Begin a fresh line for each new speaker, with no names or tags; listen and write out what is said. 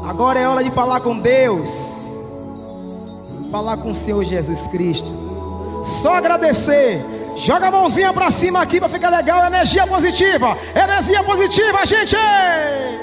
Agora é hora de falar com Deus, falar com o Senhor Jesus Cristo. Só agradecer. Joga a mãozinha pra cima aqui pra ficar legal. Energia positiva, gente.